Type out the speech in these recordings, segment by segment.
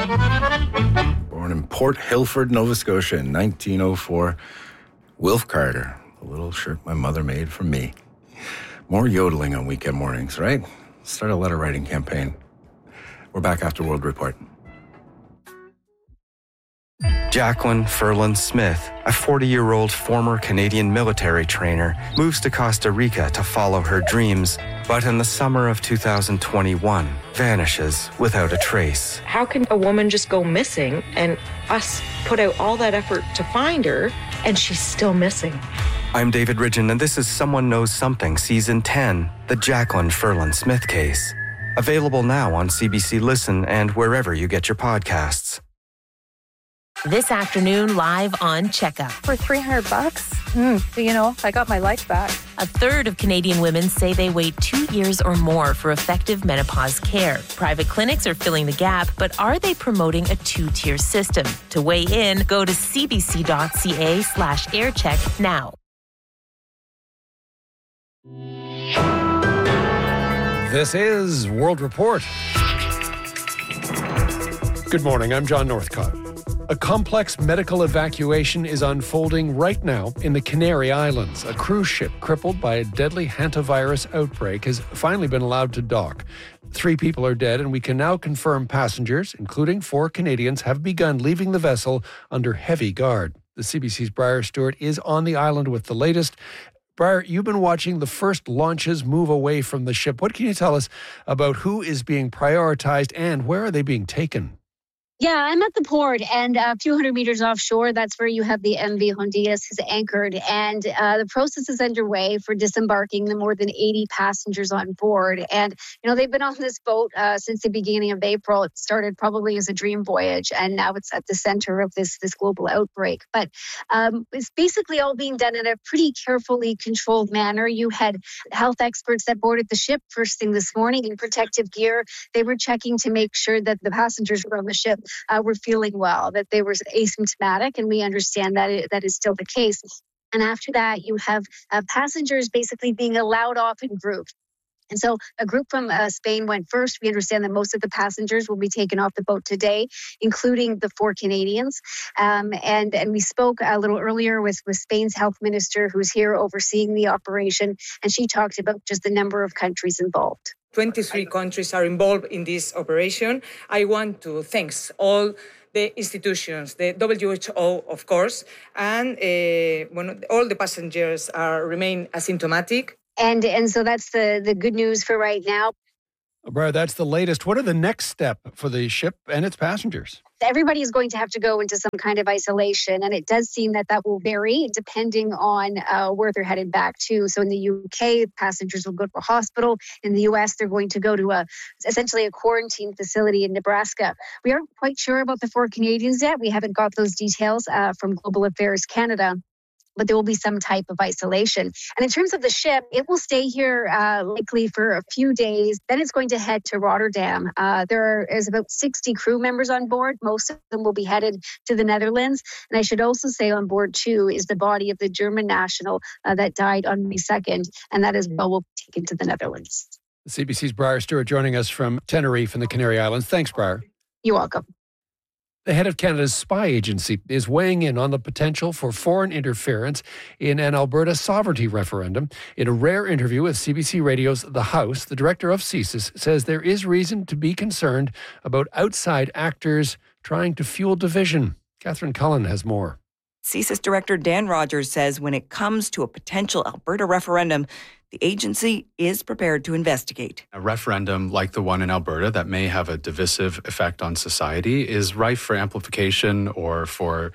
Born in Port Hilford, Nova Scotia in 1904, Wilf Carter, the little shirt my mother made for me. More yodeling on weekend mornings, right? Start a letter writing campaign. We're back after World Report. Jacqueline Ferland Smith, a 40-year-old former Canadian military trainer, moves to Costa Rica to follow her dreams, but in the summer of 2021, vanishes without a trace. How can a woman just go missing and us put out all that effort to find her and she's still missing? I'm David Ridgen, and this is Someone Knows Something, Season 10, the Jacqueline Ferland Smith case. Available now on CBC Listen and wherever you get your podcasts. This afternoon, live on Checkup. For $300, I got my life back. A third of Canadian women say they wait 2 years or more for effective menopause care. Private clinics are filling the gap, but are they promoting a two-tier system? To weigh in, go to cbc.ca/aircheck now. This is World Report. Good morning, I'm John Northcott. A complex medical evacuation is unfolding right now in the Canary Islands. A cruise ship crippled by a deadly hantavirus outbreak has finally been allowed to dock. 3 people are dead, and we can now confirm passengers, including 4 Canadians, have begun leaving the vessel under heavy guard. The CBC's Briar Stewart is on the island with the latest. Briar, you've been watching the first launches move away from the ship. What can you tell us about who is being prioritized and where are they being taken? Yeah, I'm at the port, and a few hundred meters offshore, that's where you have the MV Hondias is anchored. And the process is underway for disembarking the more than 80 passengers on board. And, they've been on this boat since the beginning of April. It started probably as a dream voyage, and now it's at the center of this global outbreak. But it's basically all being done in a pretty carefully controlled manner. You had health experts that boarded the ship first thing this morning in protective gear. They were checking to make sure that the passengers were on the ship were feeling well, that they were asymptomatic, and we understand that that is still the case. And after that, you have passengers basically being allowed off in groups. And so a group from Spain went first. We understand that most of the passengers will be taken off the boat today, including the 4 Canadians. And we spoke a little earlier with Spain's health minister, who's here overseeing the operation, and she talked about just the number of countries involved. 23 countries are involved in this operation. I want to thank all the institutions, the WHO, of course, and all the passengers remain asymptomatic. And so that's the good news for right now. Briar, that's the latest. What are the next step for the ship and its passengers? Everybody is going to have to go into some kind of isolation, and it does seem that will vary depending on where they're headed back to. So in the UK, passengers will go to a hospital. In the US, they're going to go to essentially a quarantine facility in Nebraska. We aren't quite sure about the 4 Canadians yet. We haven't got those details from Global Affairs Canada, but there will be some type of isolation. And in terms of the ship, it will stay here likely for a few days. Then it's going to head to Rotterdam. There is about 60 crew members on board. Most of them will be headed to the Netherlands. And I should also say on board too is the body of the German national that died on May 2nd. And that as well will be taken to the Netherlands. CBC's Briar Stewart joining us from Tenerife in the Canary Islands. Thanks, Briar. You're welcome. The head of Canada's spy agency is weighing in on the potential for foreign interference in an Alberta sovereignty referendum. In a rare interview with CBC Radio's The House, the director of CSIS says there is reason to be concerned about outside actors trying to fuel division. Catherine Cullen has more. CSIS Director Dan Rogers says when it comes to a potential Alberta referendum, the agency is prepared to investigate. A referendum like the one in Alberta that may have a divisive effect on society is rife for amplification or for,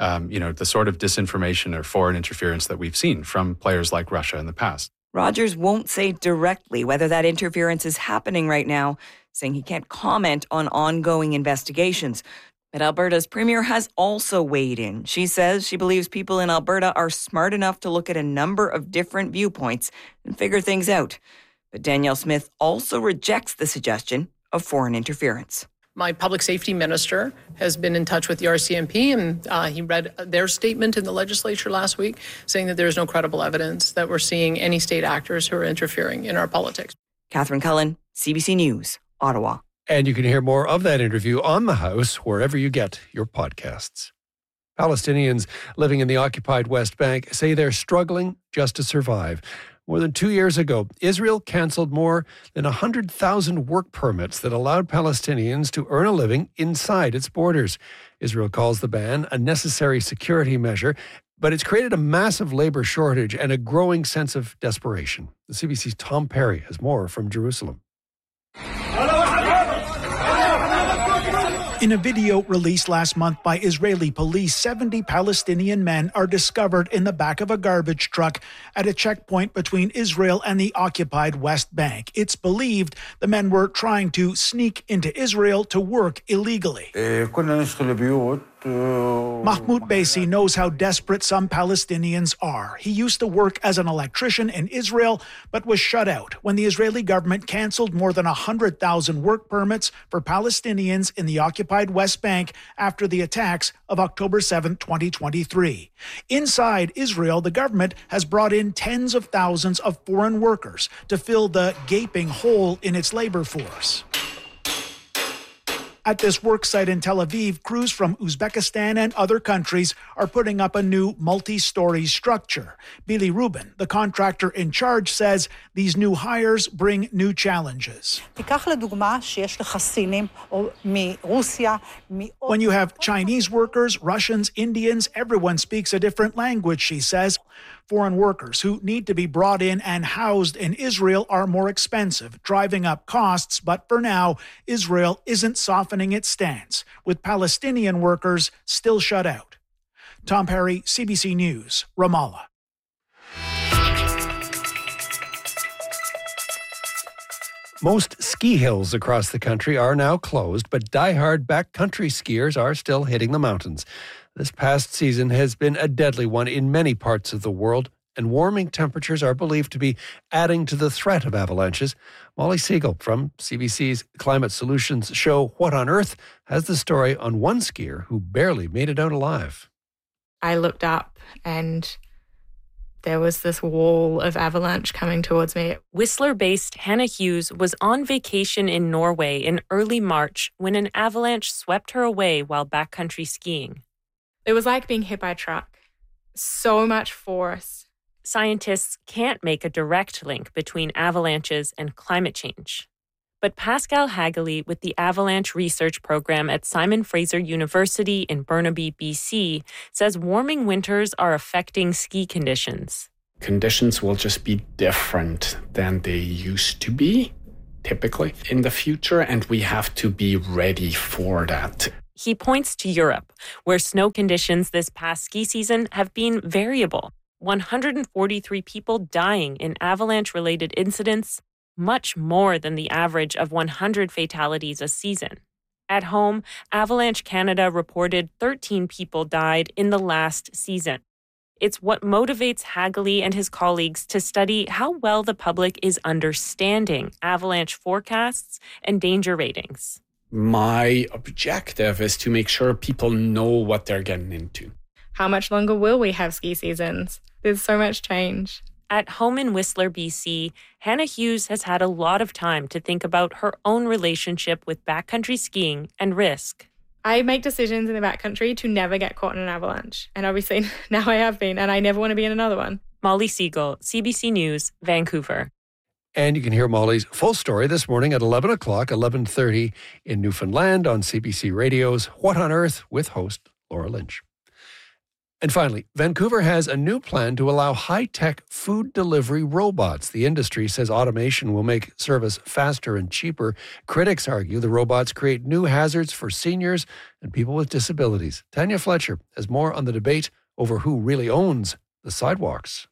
the sort of disinformation or foreign interference that we've seen from players like Russia in the past. Rogers won't say directly whether that interference is happening right now, saying he can't comment on ongoing investigations. But Alberta's premier has also weighed in. She says she believes people in Alberta are smart enough to look at a number of different viewpoints and figure things out. But Danielle Smith also rejects the suggestion of foreign interference. My public safety minister has been in touch with the RCMP, and he read their statement in the legislature last week saying that there is no credible evidence that we're seeing any state actors who are interfering in our politics. Catherine Cullen, CBC News, Ottawa. And you can hear more of that interview on The House wherever you get your podcasts. Palestinians living in the occupied West Bank say they're struggling just to survive. More than 2 years ago, Israel canceled more than 100,000 work permits that allowed Palestinians to earn a living inside its borders. Israel calls the ban a necessary security measure, but it's created a massive labor shortage and a growing sense of desperation. The CBC's Tom Perry has more from Jerusalem. In a video released last month by Israeli police, 70 Palestinian men are discovered in the back of a garbage truck at a checkpoint between Israel and the occupied West Bank. It's believed the men were trying to sneak into Israel to work illegally. Mahmoud Baisi knows how desperate some Palestinians are. He used to work as an electrician in Israel, but was shut out when the Israeli government canceled more than 100,000 work permits for Palestinians in the occupied West Bank after the attacks of October 7, 2023. Inside Israel, the government has brought in tens of thousands of foreign workers to fill the gaping hole in its labor force. At this work site in Tel Aviv, crews from Uzbekistan and other countries are putting up a new multi-story structure. Billy Rubin, the contractor in charge, says these new hires bring new challenges. When you have Chinese workers, Russians, Indians, everyone speaks a different language, she says. Foreign workers who need to be brought in and housed in Israel are more expensive, driving up costs. But for now, Israel isn't softening its stance, with Palestinian workers still shut out. Tom Perry, CBC News, Ramallah. Most ski hills across the country are now closed, but die-hard backcountry skiers are still hitting the mountains. This past season has been a deadly one in many parts of the world, and warming temperatures are believed to be adding to the threat of avalanches. Molly Siegel from CBC's Climate Solutions show What on Earth has the story on one skier who barely made it out alive. I looked up and there was this wall of avalanche coming towards me. Whistler-based Hannah Hughes was on vacation in Norway in early March when an avalanche swept her away while backcountry skiing. It was like being hit by a truck. So much force. Scientists can't make a direct link between avalanches and climate change. But Pascal Hageley with the Avalanche Research Program at Simon Fraser University in Burnaby, BC, says warming winters are affecting ski conditions. Conditions will just be different than they used to be, typically, in the future, and we have to be ready for that. He points to Europe, where snow conditions this past ski season have been variable. 143 people dying in avalanche-related incidents, much more than the average of 100 fatalities a season. At home, Avalanche Canada reported 13 people died in the last season. It's what motivates Hageley and his colleagues to study how well the public is understanding avalanche forecasts and danger ratings. My objective is to make sure people know what they're getting into. How much longer will we have ski seasons? There's so much change. At home in Whistler, BC, Hannah Hughes has had a lot of time to think about her own relationship with backcountry skiing and risk. I make decisions in the backcountry to never get caught in an avalanche. And obviously now I have been, and I never want to be in another one. Molly Siegel, CBC News, Vancouver. And you can hear Molly's full story this morning at 11 o'clock, 11:30 in Newfoundland on CBC Radio's What on Earth with host Laura Lynch. And finally, Vancouver has a new plan to allow high-tech food delivery robots. The industry says automation will make service faster and cheaper. Critics argue the robots create new hazards for seniors and people with disabilities. Tanya Fletcher has more on the debate over who really owns the sidewalks.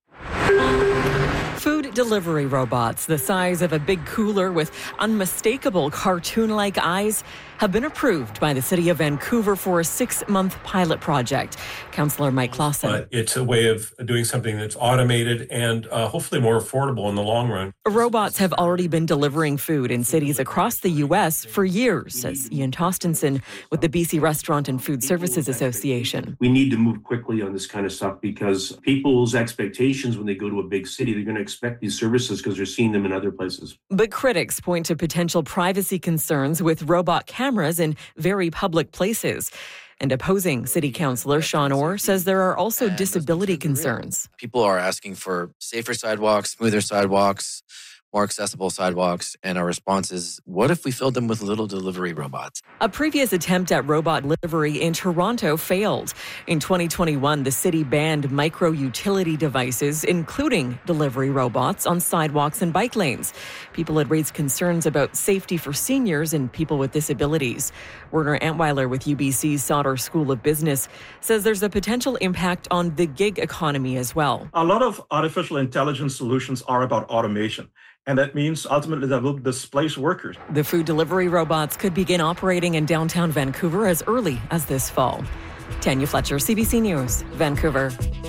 Food delivery robots, the size of a big cooler with unmistakable cartoon-like eyes, have been approved by the City of Vancouver for a 6-month pilot project. Councillor Mike Clausen. But it's a way of doing something that's automated and hopefully more affordable in the long run. Robots have already been delivering food in cities across the U.S. for years, says Ian Tostenson with the BC Restaurant and Food Services Association. We need to move quickly on this kind of stuff because people's expectations when they go to a big city, they're going to expect these services because they're seeing them in other places. But critics point to potential privacy concerns with robot cameras in very public places. And opposing City Councillor Sean Orr says there are also disability concerns. People are asking for safer sidewalks, smoother sidewalks, more accessible sidewalks, and our response is, what if we filled them with little delivery robots? A previous attempt at robot delivery in Toronto failed. In 2021, the city banned micro-utility devices, including delivery robots, on sidewalks and bike lanes. People had raised concerns about safety for seniors and people with disabilities. Werner Antweiler with UBC's Sauder School of Business says there's a potential impact on the gig economy as well. A lot of artificial intelligence solutions are about automation. And that means ultimately that will displace workers. The food delivery robots could begin operating in downtown Vancouver as early as this fall. Tanya Fletcher, CBC News, Vancouver.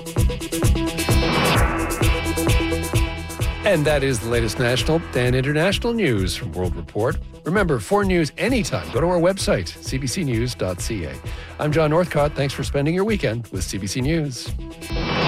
And that is the latest national and international news from World Report. Remember, for news anytime, go to our website, cbcnews.ca. I'm John Northcott. Thanks for spending your weekend with CBC News.